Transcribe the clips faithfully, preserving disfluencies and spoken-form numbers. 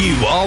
You are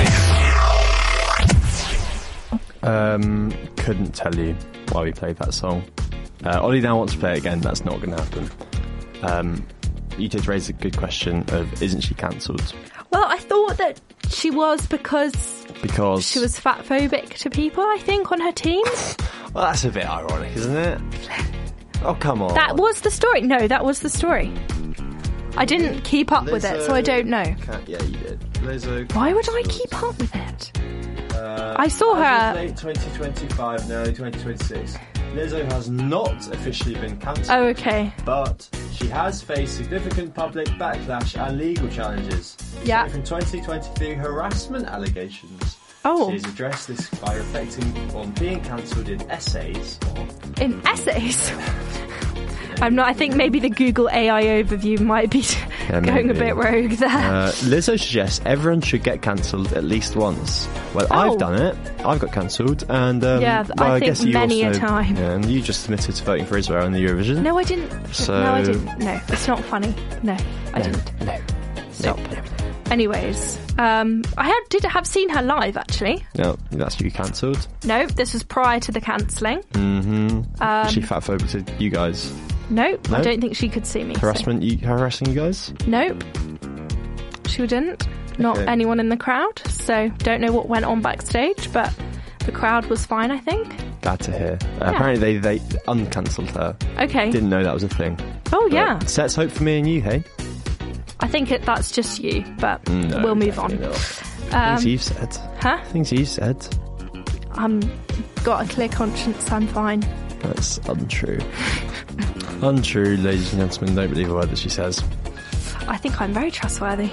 wise. Um, couldn't tell you why we played that song. Uh, Ollie now wants to play it again. That's not going to happen. Um, you did raise a good question of, isn't she cancelled? Well, I thought that she was because Because she was fat phobic to people, I think, on her team. Well, that's a bit ironic, isn't it? Oh, come on. That was the story. No, that was the story. I didn't keep up with it, so I don't know. Can't, yeah, you did. Lizzo. Why would I keep up with it? Uh, I saw her. Late twenty twenty-five, no, twenty twenty-six. Lizzo has not officially been cancelled. Oh, okay. But she has faced significant public backlash and legal challenges. Yeah. So from twenty twenty-three harassment allegations. Oh. She's addressed this by reflecting on being cancelled in essays. In essays? I'm not. I think maybe the Google A I overview might be Yeah, going maybe. a bit rogue there. Uh, Lizzo suggests everyone should get cancelled at least once. Well, Oh. I've done it. I've got cancelled, and um, Yeah, well, I I, think guess you many a also, time. Yeah, and you just admitted to voting for Israel in the Eurovision. No, I didn't. So- No, I didn't. No, it's not funny. No, I No, didn't. No. Stop. No. Anyways, um, I had, did have seen her live, actually. No, that's you cancelled. No, this was prior to the cancelling. Mm-hmm. Um, Is she fat phobic to you guys? No, No? I don't think she could see me. so- Harassment? You harassing you guys? Nope. She didn't. Not Okay. anyone in the crowd. So don't know what went on backstage, but the crowd was fine, I think. Glad to hear. Uh, Apparently they, they uncancelled her. Okay. Didn't know that was a thing. oh, But yeah. Sets hope for me and you, hey? I think it, that's just you, but No, we'll move on. definitely not. Um, Things you've said. huh? Things you've said. I'm got a clear conscience. I'm fine. That's untrue. Untrue, ladies and gentlemen. Don't believe a word that she says. I think I'm very trustworthy.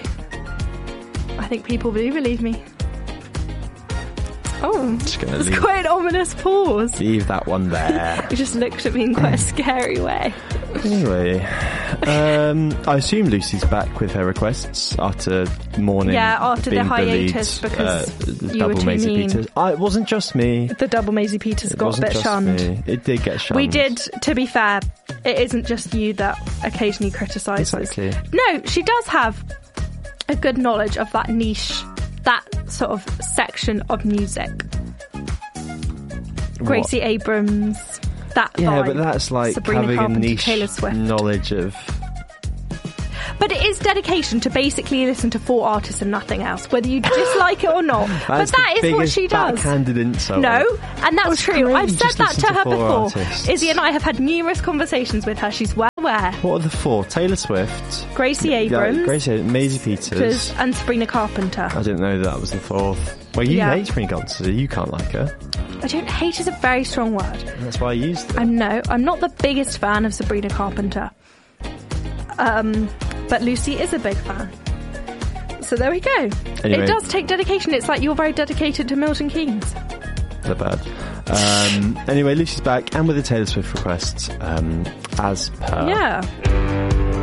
I think people do believe me. Oh, Just gonna there's leave, quite an ominous pause. leave that one there. You just looked at me in quite a scary way. Anyway, um, I assume Lucy's back with her requests after mourning. Yeah, after the being hiatus bullied, because uh, you double were too Maisie mean. Peters. I, it wasn't just me. The double Maisie Peters It got a wasn't bit just shunned. me. It did get shunned. We did, to be fair, it isn't just you that occasionally criticises. Exactly. No, she does have a good knowledge of that niche, that sort of section of music. Gracie Abrams, that Yeah, vibe. but that's like Sabrina having Carpenter, a niche Taylor Swift. knowledge of. But it is dedication to basically listen to four artists and nothing else, whether you dislike it or not. but That's that the is what biggest she does. backhanded insult. No, and that's That's true. great, I've you said just that listen to to her four before. artists. Izzy and I have had numerous conversations with her. She's well aware. What are the four? Taylor Swift, Gracie Abrams, yeah, Gracie, Maisie Peters. and Sabrina Carpenter. I didn't know that was the fourth. Well, you Yeah. hate Sabrina Carpenter, so you can't like her. I don't hate is a very strong word. And that's why I used it. I'm no, I'm not the biggest fan of Sabrina Carpenter. Um, but Lucy is a big fan. So there we go. Anyway. It does take dedication. It's like you're very dedicated to Milton Keynes. They're bad. Um, anyway, Lucy's back and with the Taylor Swift request, um, as per. Yeah.